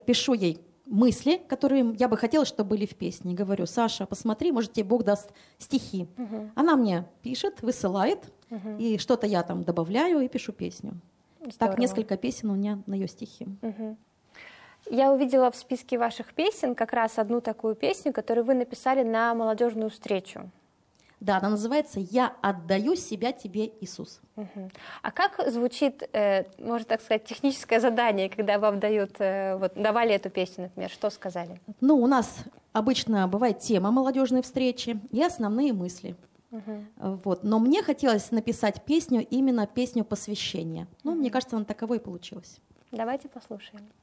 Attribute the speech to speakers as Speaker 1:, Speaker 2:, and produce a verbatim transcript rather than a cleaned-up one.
Speaker 1: Пишу ей мысли, которые я бы хотела, чтобы были в песне. Говорю: Саша, посмотри, может, тебе Бог даст стихи.
Speaker 2: Угу.
Speaker 1: Она мне пишет, высылает,
Speaker 2: Угу.
Speaker 1: и что-то я там добавляю и пишу песню.
Speaker 2: Здорово.
Speaker 1: Так несколько песен у меня на ее стихи.
Speaker 2: Угу. Я увидела в списке ваших песен как раз одну такую песню, которую вы написали на молодежную встречу.
Speaker 1: Да, она называется «Я отдаю себя тебе, Иисус».
Speaker 2: Угу. А как звучит, э, можно так сказать, техническое задание, когда вам дают, э, вот, давали эту песню, например, что сказали?
Speaker 1: Ну, у нас обычно бывает тема молодежной встречи и основные мысли.
Speaker 2: Угу.
Speaker 1: Вот. Но мне хотелось написать песню, именно песню посвящения. Ну,
Speaker 2: угу.
Speaker 1: мне кажется, она таковой и получилась.
Speaker 2: Давайте послушаем.